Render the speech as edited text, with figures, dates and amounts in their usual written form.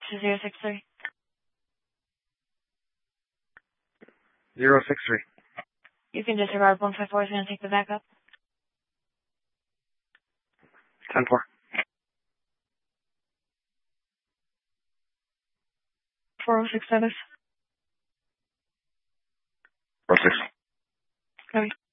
to 063. 063. You can disregard 154 is going to take the backup. 10-4. 406 status. 46. Copy.